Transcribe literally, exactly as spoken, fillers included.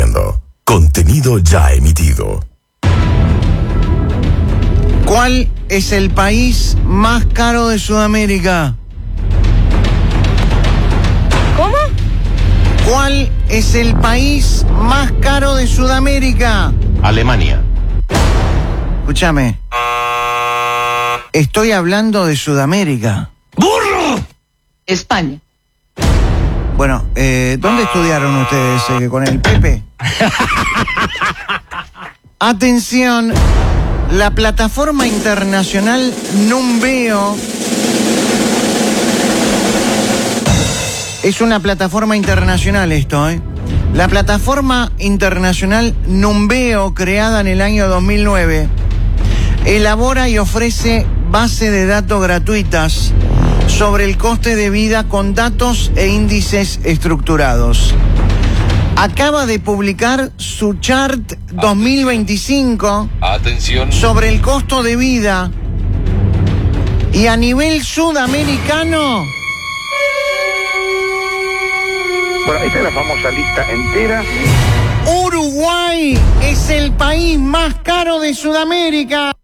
escuchando contenido ya emitido. ¿Cuál es el país más caro de Sudamérica? ¿Cómo? ¿Cuál es el país más caro de Sudamérica? Alemania. Escúchame. Estoy hablando de Sudamérica. ¡Burro! España. Bueno, eh, ¿dónde estudiaron ustedes? Eh, ¿Con el Pepe? Atención, la plataforma internacional Numbeo es una plataforma internacional esto, ¿eh? La plataforma internacional Numbeo, creada en el año dos mil nueve, elabora y ofrece base de datos gratuitas sobre el coste de vida con datos e índices estructurados. Acaba de publicar su chart dos mil veinticinco Atención. sobre el costo de vida. Y a nivel sudamericano, Bueno, esta es la famosa lista entera. Uruguay es el país más caro de Sudamérica.